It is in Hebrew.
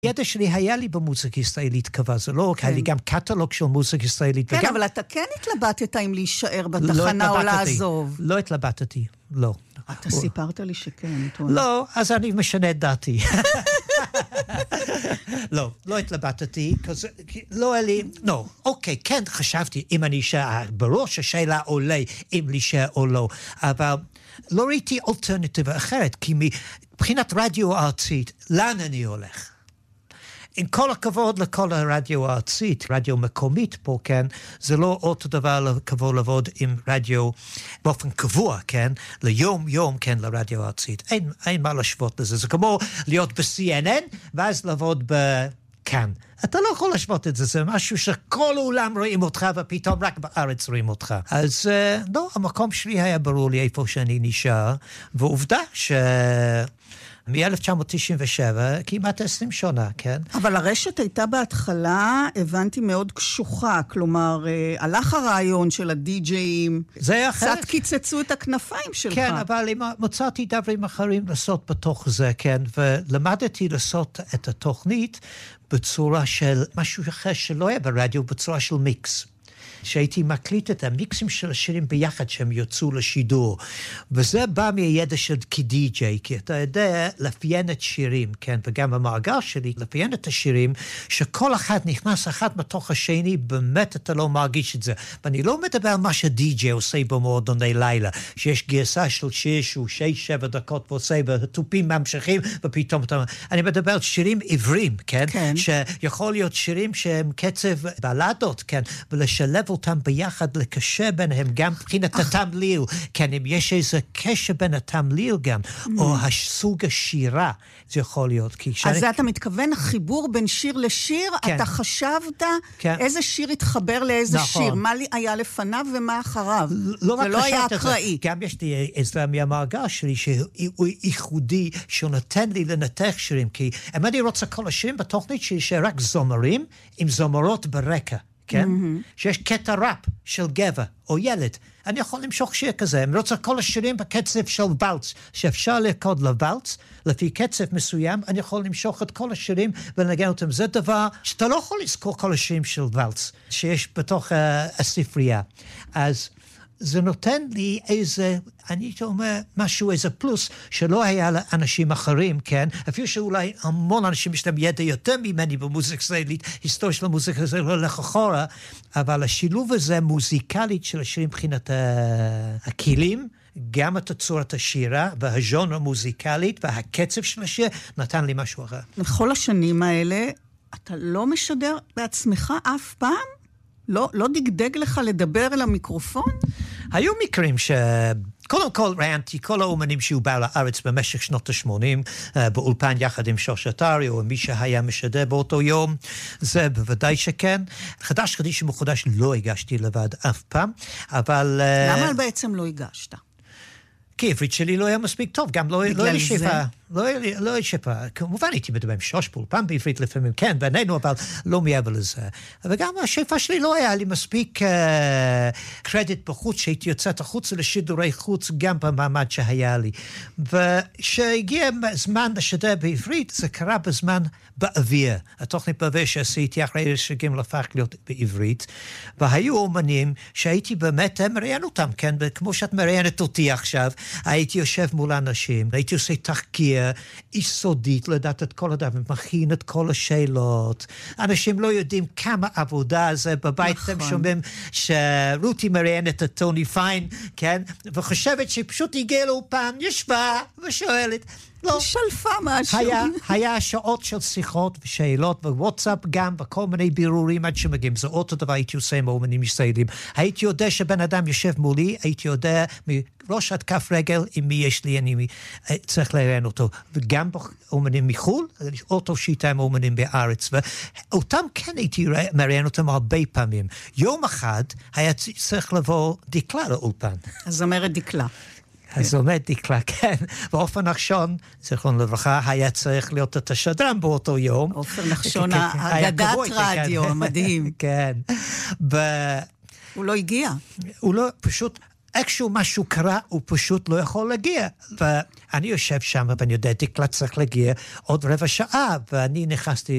ידע שלי היה לי במוזיקה ישראלית קבע, זה לא, היה לי גם קטלוג של מוזיקה ישראלית. כן, אבל אתה כן התלבטת אם להישאר בתחנה או לעזוב. לא התלבטתי, לא. אתה סיפרת לי שכן. לא, אז אני משנה את דעתי. לא התלבטתי, לא היה לי, אוקיי, כן חשבתי אם אני אשאר, בראש השאלה עולה אם להישאר או לא, אבל לא ראיתי אלטרנטיבה אחרת, כי מבחינת רדיו ארצית, לאן אני הולך? עם כל הכבוד לכל הרדיו הארצית, רדיו מקומית פה, כן, זה לא אותו דבר כבוד לעבוד עם רדיו באופן קבוע, כן, ליום, כן, לרדיו הארצית. אין מה להשוות לזה. זה כמו להיות ב-CNN, ואז לעבוד בכאן. אתה לא יכול להשוות את זה, זה משהו שכל העולם רואים אותך, ופתאום רק בארץ רואים אותך. אז לא, המקום שלי היה ברור לי איפה שאני נשאר, ועובדה מ-1997, כמעט 20 שנה, כן? אבל הרשת הייתה בהתחלה, הבנתי, מאוד קשוחה, כלומר, הלך הרעיון של הדי-ג'אים, זה היה אחרת. קצת קיצצו את הכנפיים שלך. כן, אבל מצאתי דברים אחרים לעשות בתוך זה, כן? ולמדתי לעשות את התוכנית בצורה של משהו אחר שלא היה ברדיו, בצורה של מיקס. שהייתי מקליט את המיקסים של השירים ביחד שהם יוצאו לשידור. וזה בא מהידע של כדי-ג'יי, כי אתה יודע לאפיין את שירים, כן? וגם המאגר שלי, לאפיין את השירים, שכל אחד נכנס אחד מתוך השני, באמת אתה לא מרגיש את זה. ואני לא מדבר על מה שדי-ג'יי עושה במועדוני לילה, שיש גרסה של שיר שהוא 6-7 דקות ועושה, והטופים ממשיכים, ופתאום אתה... אני מדבר על שירים עברים, כן? כן. שיכול להיות שירים שהם קצב בלדות, כן? ולשלב אותם ביחד, לקשר ביניהם גם מבחינת התמליל, כן, אם יש איזה קשר בין התמליל גם, או הסוג השירה, זה יכול להיות. אז זה אתה מתכוון, החיבור בין שיר לשיר, אתה חשבת איזה שיר התחבר לאיזה שיר, מה היה לפניו ומה אחריו, זה לא היה אקראי. גם יש לי איזה מהמאגר שלי, שהוא ייחודי, שהוא נותן לי לנתח שירים, כי אם אני רוצה כל השירים בתוכנית שלי, שרק זומרים, עם זומרות ברקע, כן? שיש קטע ראפ של גבר או ילד. אני יכול למשוך שיר כזה. אני רוצה כל השירים בקצב של ולץ, שאפשר לרקוד לוולץ, לפי קצב מסוים, אני יכול למשוך את כל השירים ולנגן אותם. זה דבר שאתה לא יכול לזכור כל השירים של ולץ, שיש בתוך הספרייה. אז זה נותן לי איזה, אני אומר משהו, איזה פלוס, שלא היה לאנשים אחרים, כן? אפילו שאולי המון אנשים יש להם ידע יותר ממני במוזיקה ישראלית, היסטוריה של המוזיקה ישראלית הולך אחורה, אבל השילוב הזה מוזיקלית של השירים מבחינת הכלים, גם את צורת השירה והז'אנר המוזיקלית והקצב של השיר, נתן לי משהו אחר. בכל השנים האלה, אתה לא משדר בעצמך אף פעם? לא דגדג לך לדבר אל המיקרופון? היו מקרים קודם כל ראיינתי כל האומנים שהיו באו לארץ במשך שנות ה-80, באולפן יחד עם שוש עטרי, או מי שהיה משדר באותו יום, זה בוודאי שכן. חדש ומחודש לא הגשתי לבד אף פעם, אבל... למה בעצם לא הגשת? כי העברית שלי לא היה מספיק טוב, גם לא היה לי שפע. לא היה שפע. כמובן הייתי מדבר עם שוש באולפן בעברית לפעמים, כן, בינינו, אבל לא מעבר לזה. וגם השפע שלי לא היה לי מספיק קרדיט בחוץ, שהייתי יוצאת החוץ לשידורי חוץ, גם במעמד שהיה לי. וכשהגיע זמן לשדר בעברית, זה קרה בזמן באוויר. התוכנית באוויר שעשיתי אחרי שגים הפך להיות בעברית, והיו אומנים שהייתי באמת מראיין אותם, כן, וכמו שאת מראיינת אותי עכשיו, הייתי יושב מול אנשים, הייתי עושה תחקיר יסודית, לדעת את כל הדבר, מכין את כל השאלות. אנשים לא יודעים כמה עבודה זה בבית, אתם שומעים שרותי מראיינת את טוני פיין, כן? וחושבת שפשוט הגיעה לאולפן, ישבה ושואלת, לא. שלפה משהו. היה שעות של שיחות ושאלות, ווואטסאפ גם, וכל מיני בירורים עד שמגיעים. זה אותו דבר הייתי עושה עם אומנים ישראלים. הייתי יודע שבן אדם יושב מולי, הייתי יודע מראש עד כף רגל עם מי יש לי, אני צריך לראיין אותו. וגם אומנים מחול, אותו שיטה עם אומנים בארץ. ואותם כן הייתי מראיין אותם הרבה פעמים. יום אחד היה צריך לבוא דקלה לאולפן. אז אומרת דקלה. אז עומד דקלה, כן. ואופן נחשון, זכרון לברכה, היה צריך להיות את השדרן באותו יום. אופן נחשון, אגדת רדיו, מדהים. כן. הוא לא הגיע. הוא לא, פשוט, איכשהו משהו קרה, הוא פשוט לא יכול להגיע. ואני יושב שם, ואני יודע, דקלה צריך להגיע עוד רבע שעה, ואני נכנסתי